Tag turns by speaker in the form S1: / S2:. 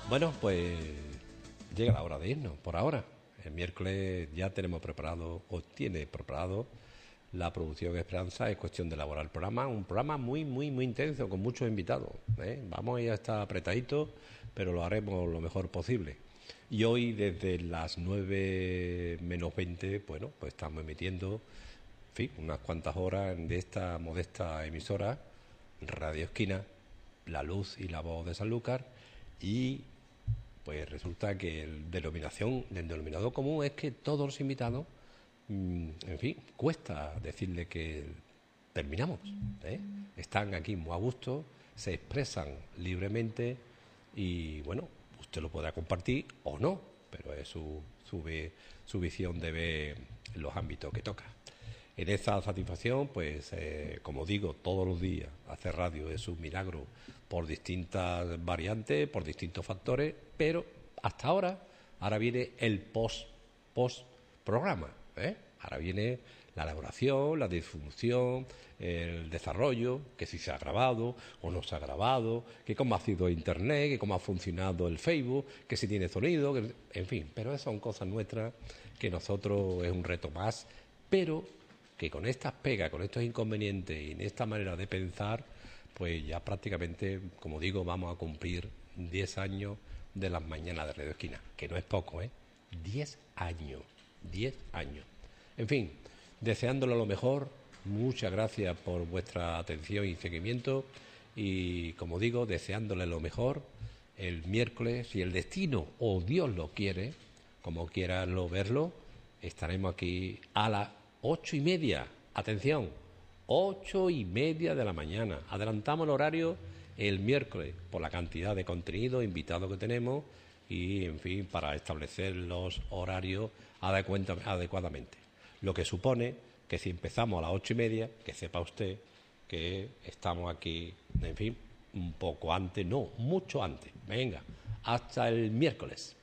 S1: Bueno, pues llega la hora de irnos por ahora. El miércoles ya tenemos preparado, o tiene preparado, la producción Esperanza. Es cuestión de elaborar el programa, un programa muy intenso, con muchos invitados, ¿eh? Vamos a ir a estar apretaditos, pero lo haremos lo mejor posible. Y hoy, desde las 9 menos 20, bueno, pues estamos emitiendo, en fin, unas cuantas horas de esta modesta emisora, Radio Esquina, La Luz y la Voz de Sanlúcar. Y pues resulta que el denominador común es que todos los invitados, en fin, cuesta decirle que terminamos, ¿eh? Están aquí muy a gusto, se expresan libremente y bueno, usted lo podrá compartir o no, pero es su visión de ver los ámbitos que toca. En esa satisfacción, pues, como digo, todos los días hacer radio es un milagro por distintas variantes, por distintos factores, pero hasta ahora viene el post programa, ¿eh? Ahora viene la elaboración, la difusión, el desarrollo, que si se ha grabado o no se ha grabado, que cómo ha sido Internet, que cómo ha funcionado el Facebook, que si tiene sonido, en fin, pero esas son cosas nuestras que nosotros es un reto más, pero que con estas pegas, con estos inconvenientes y en esta manera de pensar, pues ya prácticamente, como digo, vamos a cumplir 10 años de las mañanas de Radio Esquina, que no es poco, ¿eh? 10 años, 10 años. En fin, deseándolo lo mejor, muchas gracias por vuestra atención y seguimiento y, como digo, deseándole lo mejor el miércoles, si el destino o Dios lo quiere, como quieran verlo, estaremos aquí a las 8:30. Atención, 8:30 de la mañana. Adelantamos el horario el miércoles por la cantidad de contenido, invitados que tenemos y, en fin, para establecer los horarios adecuadamente. Lo que supone que si empezamos a las 8:30, que sepa usted que estamos aquí, en fin, un poco antes, no, mucho antes. Venga, hasta el miércoles.